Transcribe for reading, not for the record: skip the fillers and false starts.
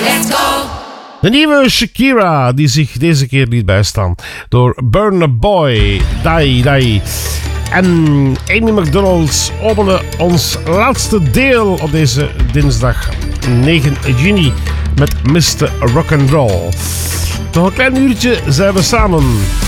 De nieuwe Shakira, die zich deze keer liet bijstaan door Burna Boy, Die Die. En Amy McDonald's opende ons laatste deel op deze dinsdag 9 juni met Mr. Rock'n'Roll. Nog een klein uurtje zijn we samen.